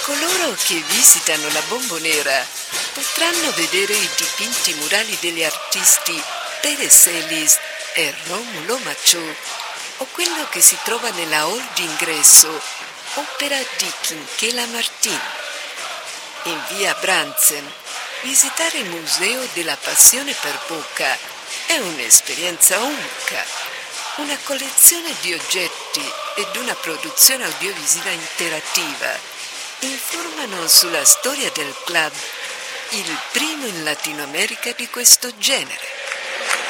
Coloro che visitano la Bombonera potranno vedere i dipinti murali degli artisti Pérez Celis e Rómulo Machó, o quello che si trova nella hall d'ingresso, opera di Quinquela Martín. In via Bransen, visitare il Museo della Passione per Boca è un'esperienza unica. Una collezione di oggetti ed una produzione audiovisiva interattiva informano sulla storia del club, il primo in Latino America di questo genere.